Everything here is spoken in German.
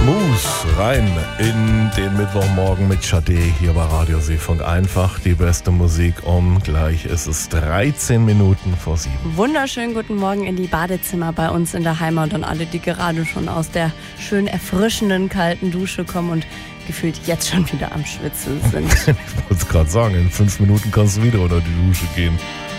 Smooth rein in den Mittwochmorgen mit Sade hier bei Radio Seefunk. Einfach die beste Musik gleich ist es 13 Minuten vor 7. Wunderschönen guten Morgen in die Badezimmer bei uns in der Heimat und alle, die gerade schon aus der schön erfrischenden kalten Dusche kommen und gefühlt jetzt schon wieder am Schwitzen sind. Ich wollte es gerade sagen, in 5 Minuten kannst du wieder unter die Dusche gehen.